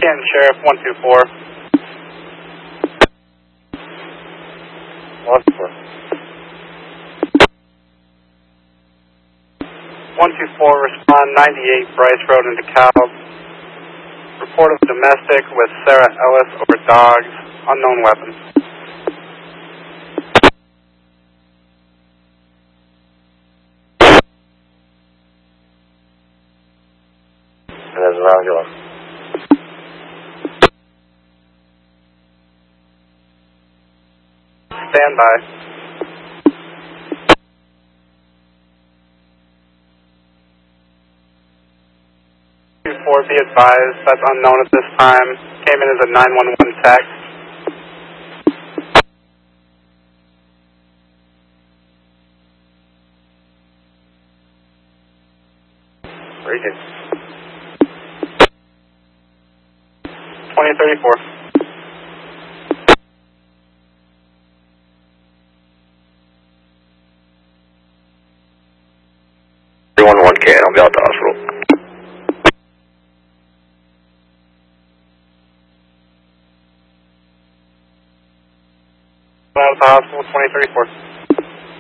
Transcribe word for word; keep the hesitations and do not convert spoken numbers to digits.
Canton Sheriff, one two four. one two four. one two four, respond ninety-eight Bryce Road in DeKalb. Report of domestic with Sarah Ellis over dogs, unknown weapons. And there's an ambulance. Stand by. two four, be advised, that's unknown at this time. Came in as a nine one one text. Region. twenty thirty-four. three one one K, I'll be out the hospital. Out of the hospital, twenty thirty-four.